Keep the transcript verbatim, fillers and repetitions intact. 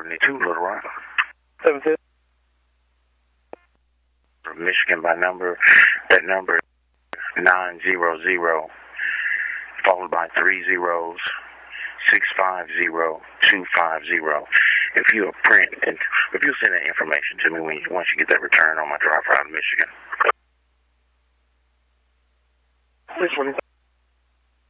seventy-two, Little Rock. seven fifty. Michigan by number. That number is nine zero zero, followed by three zeros, six five zero, two five zero. If you print, and if you send that information to me when you, once you get that return on my drive out of Michigan.